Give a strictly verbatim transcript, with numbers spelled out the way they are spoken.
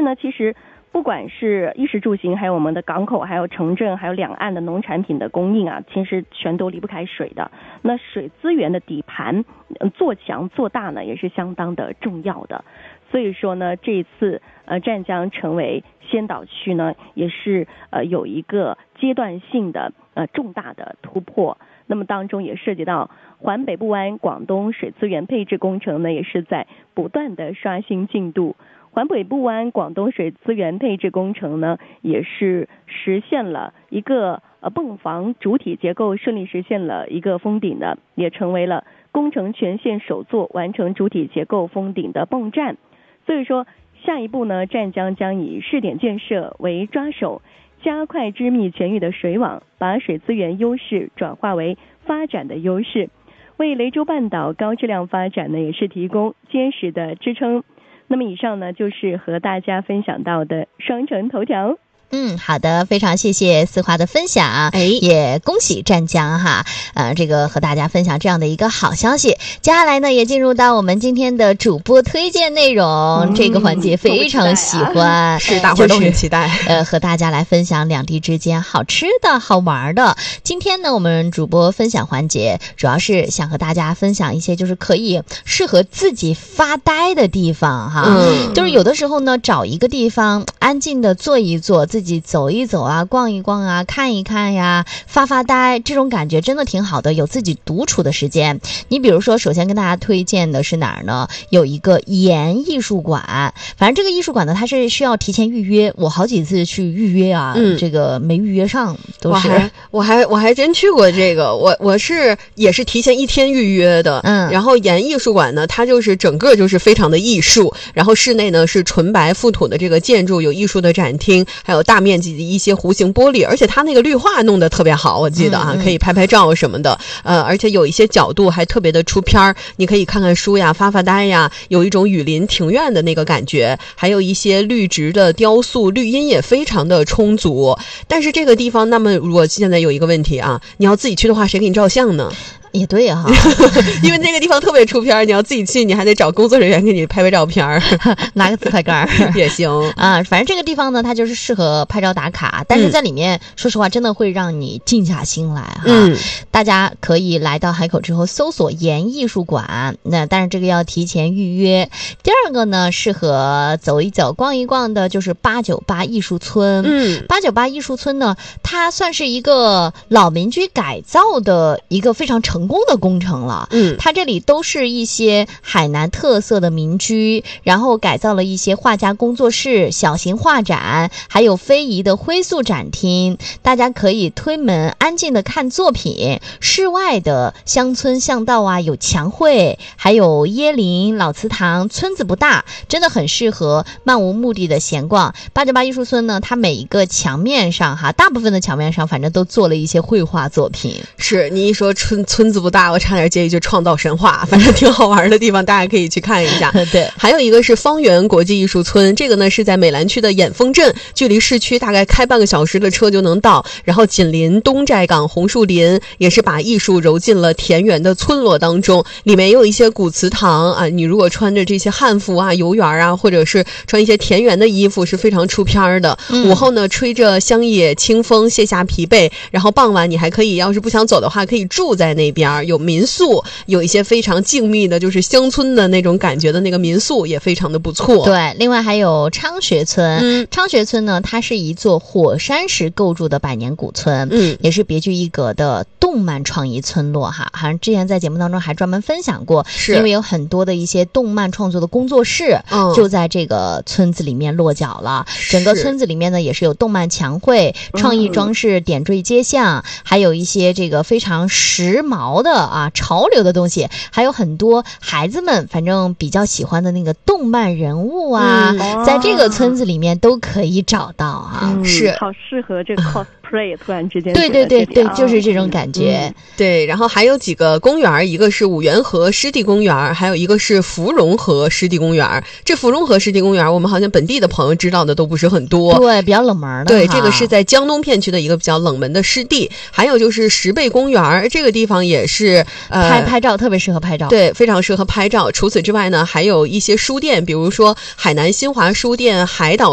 呢，其实不管是衣食住行，还有我们的港口，还有城镇，还有两岸的农产品的供应啊，其实全都离不开水的。那水资源的底盘做强做大呢，也是相当的重要的。所以说呢，这一次呃湛江成为先导区呢，也是呃有一个阶段性的呃重大的突破。那么当中也涉及到环北部湾广东水资源配置工程呢，也是在不断的刷新进度。环北部湾广东水资源配置工程呢，也是实现了一个呃泵房主体结构顺利实现了一个封顶的，也成为了工程全线首座完成主体结构封顶的泵站。所以说下一步呢，湛江将以试点建设为抓手，加快织密全域的水网，把水资源优势转化为发展的优势，为雷州半岛高质量发展呢也是提供坚实的支撑。那么以上呢就是和大家分享到的双城头条。 嗯，好的，非常谢谢思华的分享，哎，也恭喜湛江哈，呃，这个和大家分享这样的一个好消息。接下来呢，也进入到我们今天的主播推荐内容、嗯、这个环节，非常喜欢， 啊、是大伙都很期待， 就是、呃，和大家来分享两地之间好吃的好玩的。今天呢，我们主播分享环节主要是想和大家分享一些就是可以适合自己发呆的地方哈，嗯，就是有的时候呢，找一个地方安静的坐一坐，自己自己走一走啊，逛一逛啊，看一看呀，发发呆，这种感觉真的挺好的，有自己独处的时间。你比如说，首先跟大家推荐的是哪儿呢？有一个盐艺术馆，反正这个艺术馆呢，它是需要提前预约，我好几次去预约啊，嗯、这个没预约上，都是。 我还我还我还真去过这个，我我是也是提前一天预约的，嗯。然后盐艺术馆呢，它就是整个就是非常的艺术，然后室内呢是纯白覆土的这个建筑，有艺术的展厅，还有大面积的一些弧形玻璃，而且它那个绿化弄得特别好，我记得啊，嗯嗯可以拍拍照什么的，呃，而且有一些角度还特别的出片儿，你可以看看书呀，发发呆呀，有一种雨林庭院的那个感觉，还有一些绿植的雕塑，绿荫也非常的充足。但是这个地方，那么如果现在有一个问题啊，你要自己去的话，谁给你照相呢？ 也对啊， 因为那个地方特别出片，你要自己去，你还得找工作人员给你拍拍照片， 拿个自拍杆也行啊。反正这个地方呢，它就是适合拍照打卡，但是在里面，嗯、说实话，真的会让你静下心来哈。嗯，大家可以来到海口之后搜索盐艺术馆，那但是这个要提前预约。第二个呢，适合走一走、逛一逛的，就是八九八艺术村。嗯，八九八艺术村呢，它算是一个老民居改造的一个非常成。成功的工程了，嗯，它这里都是一些海南特色的民居，然后改造了一些画家工作室、小型画展，还有非遗的灰塑展厅，大家可以推门安静的看作品。室外的乡村巷道啊，有墙绘，还有椰林、老祠堂，村子不大，真的很适合漫无目的的闲逛。八九八艺术村呢，它每一个墙面上哈，大部分的墙面上反正都做了一些绘画作品。 是你一说村村子不大，我差点接一句创造神话，反正挺好玩的地方，大家可以去看一下。 对， 还有一个是方圆国际艺术村，这个呢是在美兰区的眼峰镇，距离市区大概开半个小时的车就能到，然后紧邻东寨港红树林，也是把艺术揉进了田园的村落当中，里面也有一些古祠堂啊，你如果穿着这些汉服啊、游园啊，或者是穿一些田园的衣服，是非常出片的。嗯、午后呢，吹着乡野清风，卸下疲惫，然后傍晚你还可以，要是不想走的话，可以住在那边。有民宿，有一些非常静谧的，就是乡村的那种感觉的那个民宿，也非常的不错。 对，另外还有昌学村。嗯，昌学村呢，它是一座火山石构筑的百年古村，嗯，也是别具一格的动漫创意村落哈。好像之前在节目当中还专门分享过，是因为有很多的一些动漫创作的工作室，嗯，就在这个村子里面落脚了。整个村子里面呢，也是有动漫墙绘、创意装饰、点缀街巷，嗯、还有一些这个非常时髦的啊潮流的东西，还有很多孩子们反正比较喜欢的那个动漫人物啊，嗯、在这个村子里面都可以找到啊。 嗯、 是好适合这个 cosplay 突然之间对对对对，就是这种感觉。 嗯、对，然后还有几个公园，一个是五缘河湿地公园，还有一个是芙蓉河湿地公园。这芙蓉河湿地公园我们好像本地的朋友知道的都不是很多， 对，比较冷门的。 对，这个是在江东片区的一个比较冷门的湿地。还有就是石贝公园，这个地方也是呃拍拍照特别适合拍照， 对，非常适合拍照。除此之外呢，还有一些书店，比如说海南新华书店、海岛